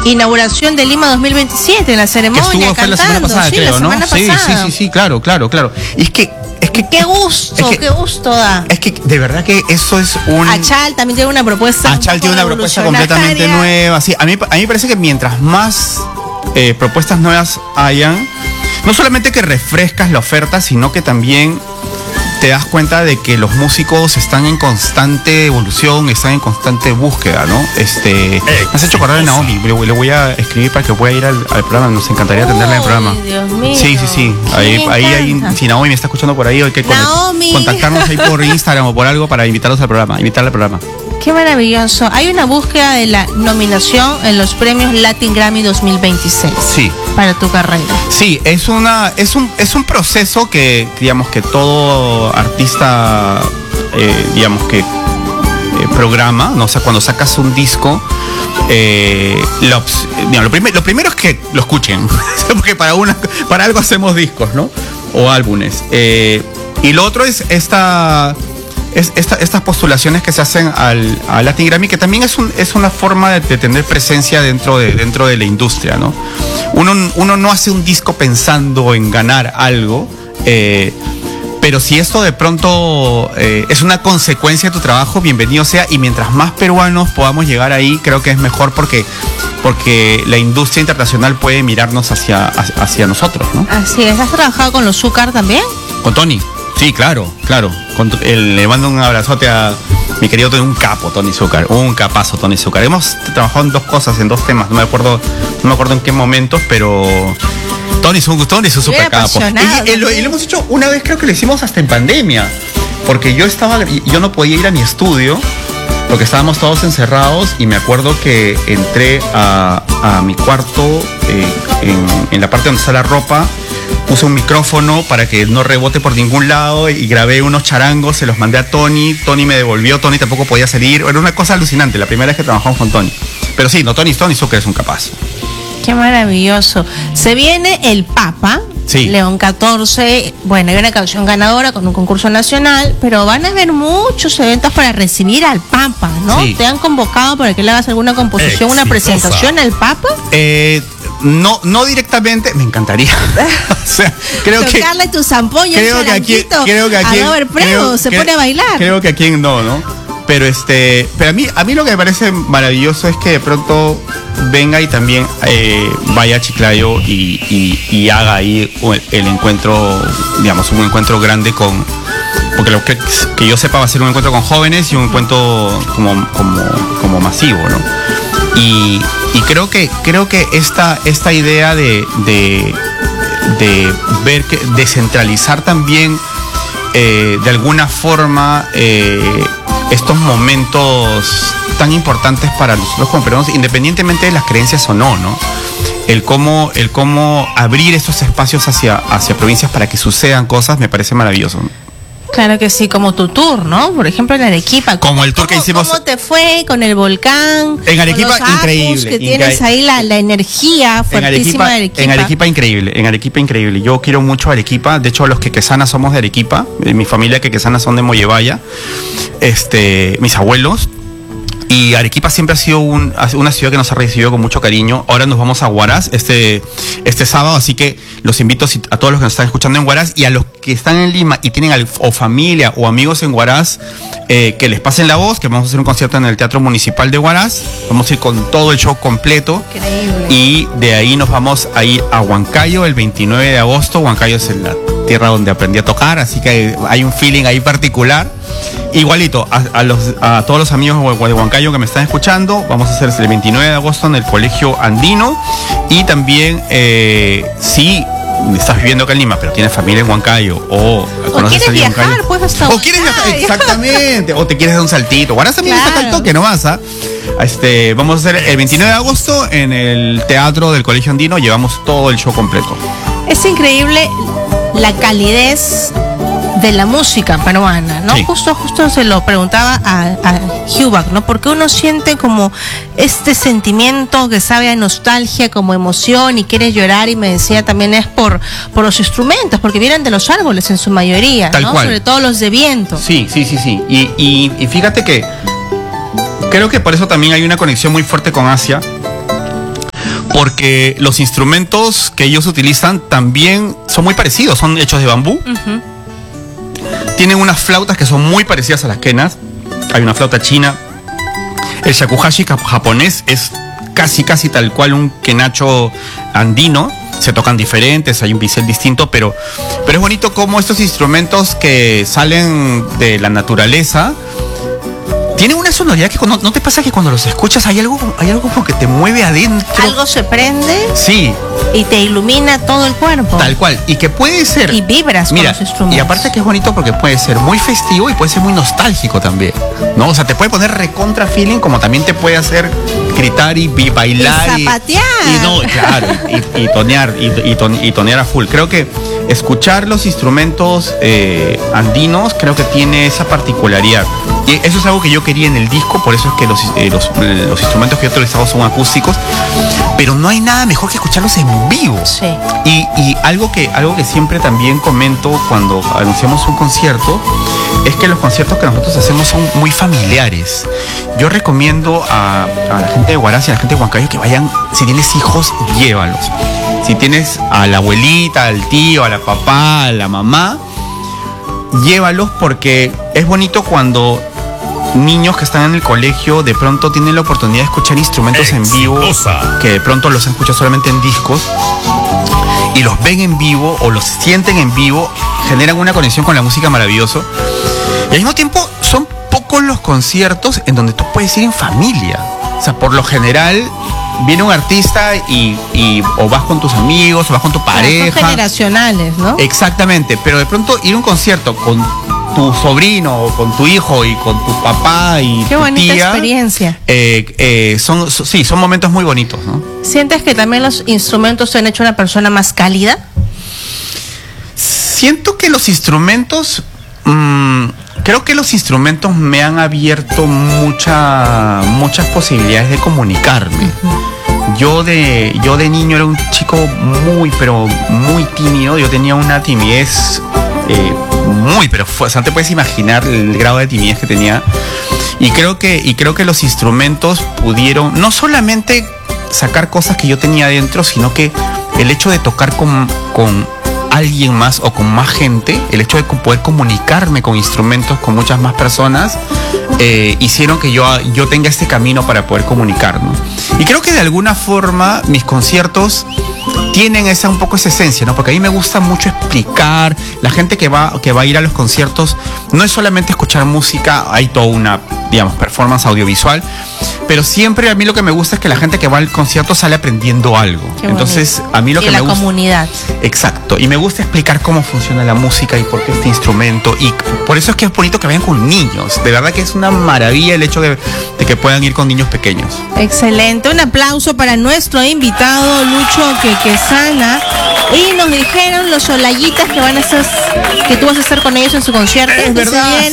inauguración de Lima 2027, en la ceremonia, fue la semana pasada, sí, creo, la semana pasada. Sí, claro. Y es que qué gusto da. Es que de verdad que eso es un... Achal también tiene una propuesta. Achal tiene una propuesta completamente nueva. Sí, a mí me parece que mientras más propuestas nuevas hayan, no solamente que refrescas la oferta, sino que también te das cuenta de que los músicos están en constante evolución, están en constante búsqueda, ¿no? Me has hecho acordar de Naomi, le voy a escribir para que pueda ir al programa, nos encantaría atenderla en el programa. Dios mío. Sí. Si Naomi me está escuchando por ahí, hay que contactarnos ahí por Instagram o por algo para invitarla al programa. Qué maravilloso. Hay una búsqueda de la nominación en los premios Latin Grammy 2026. Sí. Para tu carrera. Sí, es un proceso que, digamos, que todo artista, programa, ¿no? O sea, cuando sacas un disco, lo primero es que lo escuchen, porque para algo hacemos discos, ¿no? O álbumes. Y lo otro es estas postulaciones que se hacen al Latin Grammy, que también es una forma de tener presencia dentro de la industria, ¿no? Uno no hace un disco pensando en ganar algo, pero si esto de pronto es una consecuencia de tu trabajo, bienvenido sea, y mientras más peruanos podamos llegar ahí, creo que es mejor porque la industria internacional puede mirarnos hacia nosotros, ¿no? Así es. ¿Has trabajado con los Zúcar también? Con Tony. Sí, claro. Le mando un abrazote a mi querido Tony, un capo, Tony Zúcar, un capazo, Tony Zúcar. Hemos trabajado en 2 cosas, en 2 temas, no me acuerdo en qué momentos, pero Tony es un súper capo. Y lo hemos hecho una vez, creo que lo hicimos hasta en pandemia, porque yo no podía ir a mi estudio, porque estábamos todos encerrados, y me acuerdo que entré a mi cuarto, en la parte donde está la ropa, puse un micrófono para que no rebote por ningún lado y grabé unos charangos, se los mandé a Tony me devolvió, Tony tampoco podía salir, era una cosa alucinante, la primera vez que trabajamos con Tony. Pero sí, no, Tony Zúcar es un capaz. Qué maravilloso. Se viene el Papa, sí. León XIV, bueno, hay una canción ganadora con un concurso nacional, pero van a haber muchos eventos para recibir al Papa, ¿no? Sí. ¿Te han convocado para que le hagas alguna composición, una presentación al Papa? No directamente, me encantaría. O sea, creo que tocarle tu zampoña, creo que aquí a Robert Prego se pone a bailar. Creo que aquí no. Pero a mí lo que me parece maravilloso es que de pronto venga y también vaya a Chiclayo y haga ahí el encuentro, digamos, un encuentro grande porque lo que yo sepa va a ser un encuentro con jóvenes y un encuentro como masivo, ¿no? Y creo que esta idea de ver que descentralizar también de alguna forma estos momentos tan importantes para nosotros como peruanos, independientemente de las creencias o no, el cómo abrir estos espacios hacia provincias para que sucedan cosas, me parece maravilloso. Claro que sí, como tu tour, ¿no? Por ejemplo, en Arequipa. Como el tour que hicimos. ¿Cómo te fue con el volcán? En Arequipa, increíble. Que tienes ahí la energía fuertísima de Arequipa. En Arequipa, increíble. Yo quiero mucho a Arequipa. De hecho, los quequesanas somos de Arequipa. Mi familia quequesana son de Mollevaya. Mis abuelos. Y Arequipa siempre ha sido una ciudad que nos ha recibido con mucho cariño. Ahora nos vamos a Huaraz este sábado, así que los invito a todos los que nos están escuchando en Huaraz y a los que están en Lima y tienen o familia o amigos en Huaraz, que les pasen la voz, que vamos a hacer un concierto en el Teatro Municipal de Huaraz. Vamos a ir con todo el show completo. Increíble. Y de ahí nos vamos a ir a Huancayo el 29 de agosto. Huancayo es la tierra donde aprendí a tocar, así que hay un feeling ahí particular. Igualito, a todos los amigos de Huancayo que me están escuchando, vamos a hacer el 29 de agosto en el Colegio Andino. Y también, si estás viviendo acá en Lima, pero tienes familia en Huancayo, o quieres viajar, Huancayo, pues hasta o quieres viajar, exactamente, o te quieres dar un saltito. Huaraz también está al toque, no vas a. Vamos a hacer el 29 de agosto en el Teatro del Colegio Andino, llevamos todo el show completo. Es increíble la calidez de la música peruana, ¿no? Sí. Justo se lo preguntaba a Hubac, ¿no? Porque uno siente como este sentimiento que sabe a nostalgia, como emoción, y quiere llorar, y me decía también es por los instrumentos, porque vienen de los árboles en su mayoría, tal ¿no? cual. Sobre todo los de viento. Sí. Y fíjate que creo que por eso también hay una conexión muy fuerte con Asia, porque los instrumentos que ellos utilizan también son muy parecidos, son hechos de bambú. Tienen unas flautas que son muy parecidas a las quenas. Hay una flauta china. El shakuhachi japonés es casi tal cual un quenacho andino. Se tocan diferentes, hay un bisel distinto, pero es bonito cómo estos instrumentos que salen de la naturaleza tienen una sonoridad que ¿no te pasa que cuando los escuchas hay algo como que te mueve adentro? Algo se prende. Sí. Y te ilumina todo el cuerpo. Tal cual. Y que puede ser... Y vibras con los instrumentos. Y aparte que es bonito porque puede ser muy festivo y puede ser muy nostálgico también, ¿no? O sea, te puede poner recontra feeling, como también te puede hacer gritar y bailar. Y zapatear. Y tonear a full. Creo que escuchar los instrumentos andinos creo que tiene esa particularidad. Y eso es algo que yo quería en el disco, por eso es que los instrumentos que yo he utilizado son acústicos, pero no hay nada mejor que escucharlos en vivo. Sí. Y algo que siempre también comento cuando anunciamos un concierto es que los conciertos que nosotros hacemos son muy familiares. Yo recomiendo a la gente de Huaraz y a la gente de Huancayo que vayan, si tienes hijos, llévalos. Si tienes a la abuelita, al tío, a la papá, a la mamá, llévalos, porque es bonito cuando niños que están en el colegio de pronto tienen la oportunidad de escuchar instrumentos en vivo, que de pronto los han escuchado solamente en discos, y los ven en vivo o los sienten en vivo, generan una conexión con la música maravilloso. Y al mismo tiempo son pocos los conciertos en donde tú puedes ir en familia. O sea, por lo general viene un artista y o vas con tus amigos o vas con tu pareja. Son generacionales, ¿no? Exactamente, pero de pronto ir a un concierto con tu sobrino o con tu hijo y con tu papá y qué tu bonita tía, experiencia. Son momentos muy bonitos, ¿no? ¿Sientes que también los instrumentos te han hecho una persona más cálida? Siento que los instrumentos, creo que los instrumentos me han abierto muchas posibilidades de comunicarme. Yo de niño era un chico pero muy tímido. Yo tenía una timidez pero o sea, no te puedes imaginar el grado de timidez que tenía. Y creo que los instrumentos pudieron no solamente sacar cosas que yo tenía adentro, sino que el hecho de tocar con alguien más o con más gente, el hecho de poder comunicarme con instrumentos con muchas más personas, hicieron que yo tenga este camino para poder comunicar, ¿no? Y creo que de alguna forma mis conciertos tienen un poco esa esencia, ¿no? Porque a mí me gusta mucho explicar. La gente que va a ir a los conciertos no es solamente escuchar música, hay toda una, digamos, performance audiovisual, pero siempre a mí lo que me gusta es que la gente que va al concierto sale aprendiendo algo. Qué Entonces, bonito. a mí lo que me gusta... Y la comunidad. Exacto. Y me gusta explicar cómo funciona la música y por qué este instrumento. Y por eso es que es bonito que vayan con niños. De verdad que es una maravilla el hecho de que puedan ir con niños pequeños. Excelente. Un aplauso para nuestro invitado, Lucho Quequesana. Y nos dijeron los Olayitas que tú vas a estar con ellos en su concierto. Es verdad.